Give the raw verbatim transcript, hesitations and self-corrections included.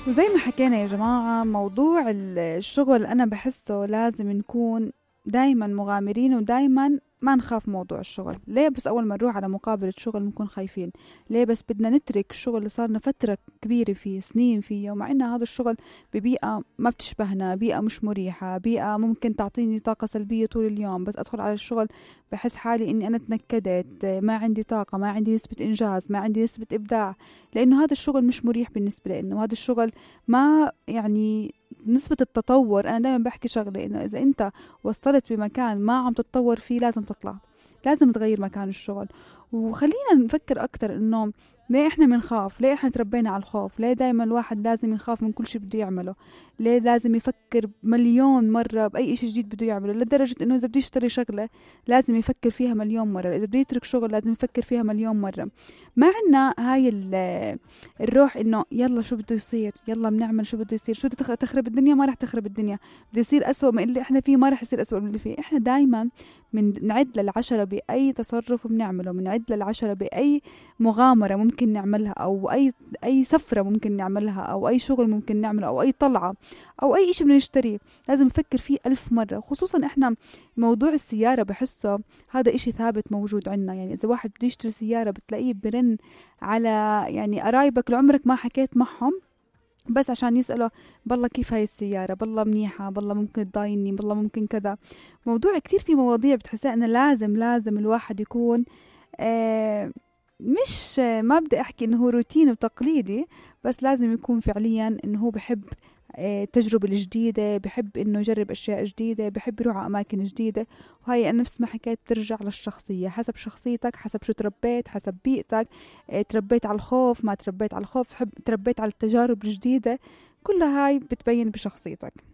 وزي ما حكينا يا جماعة، موضوع الشغل أنا بحسه لازم نكون دايما مغامرين، ودايما ما نخاف موضوع الشغل. ليه بس أول ما نروح على مقابلة شغل نكون خايفين؟ ليه بس بدنا نترك الشغل اللي صارنا فترة كبيرة فيه، سنين فيه، ومع إن هذا الشغل ببيئة ما بتشبهنا، بيئة مش مريحة، بيئة ممكن تعطيني طاقة سلبية طول اليوم. بس أدخل على الشغل بحس حالي إني أنا تنكدت، ما عندي طاقة، ما عندي نسبة إنجاز، ما عندي نسبة إبداع، لأنه هذا الشغل مش مريح بالنسبة لي. إنه هذا الشغل ما يعني نسبة التطور. أنا دائما بحكي شغلة، إنه إذا أنت وصلت بمكان ما عم تتطور فيه لازم تطلع، لازم تغير مكان الشغل. وخلينا نفكر أكتر إنه ليه إحنا بنخاف؟ ليه إحنا تربينا على الخوف؟ ليه دايما الواحد لازم يخاف من كل شيء بده يعمله؟ ليه لازم يفكر مليون مرة بأي شيء جديد بده يعمله، لدرجة إنه إذا بده يشتري شغلة لازم يفكر فيها مليون مرة، إذا بده يترك شغل لازم يفكر فيها مليون مرة. ما عنا هاي ال- الروح إنه يلا شو بده يصير، يلا بنعمل شو بده يصير، شو بدها تخ- تخرب الدنيا، ما رح تخرب الدنيا، بده يصير أسوأ من اللي إحنا فيه، ما رح يصير أسوأ من اللي فيه. إحنا دايما من نعد للعشرة بأي تصرف بنعمله، بنعد للعشرة بأي مغامرة ممكن نعملها، أو أي أي سفرة ممكن نعملها، أو أي شغل ممكن نعمله، أو أي طلعة، أو أي إشي بدنا نشتريه، لازم نفكر فيه ألف مرة. خصوصا إحنا موضوع السيارة بحسه هذا إشي ثابت موجود عنا. يعني إذا واحد بده يشتري سيارة بتلاقيه برن على يعني قرايبك لعمرك ما حكيت معهم، بس عشان يسأله بالله كيف هاي السيارة، بالله منيحة، بالله ممكن تضايني، بالله ممكن كذا. موضوع كتير في مواضيع بتحسها أنه لازم لازم الواحد يكون آه مش آه ما بدي أحكي أنه هو روتيني وتقليدي، بس لازم يكون فعليا أنه هو بحب آه، التجربة الجديدة، بحب إنه يجرب أشياء جديدة، بحب يروح على أماكن جديدة. وهي أنا نفس ما حكيت ترجع للشخصية، حسب شخصيتك، حسب شو تربيت، حسب بيئتك. آه، تربيت على الخوف، ما تربيت على الخوف، تحب تربيت على التجارب الجديدة، كلها هاي بتبين بشخصيتك.